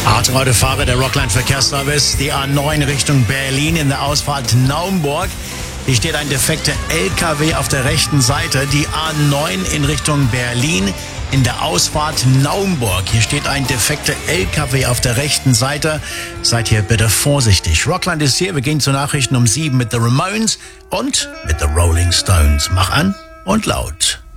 Autofahrer der Rockland Verkehrsservice, die A9 Richtung Berlin in der Ausfahrt Naumburg. Hier steht ein defekter LKW auf der rechten Seite. Die A9 in Richtung Berlin in der Ausfahrt Naumburg. Hier steht ein defekter LKW auf der rechten Seite. Seid hier bitte vorsichtig. Rockland ist hier. Wir gehen zu Nachrichten um 7 mit The Ramones und mit The Rolling Stones. Mach an und laut.